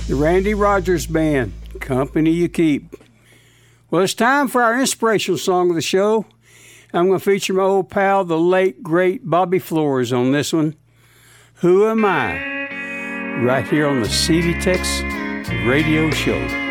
The Randy Rogers Band, Company You Keep. Well, it's time for our inspirational song of the show. I'm going to feature my old pal, the late, great Bobby Flores on this one. Who Am I? Right here on the CV Tex Radio Show.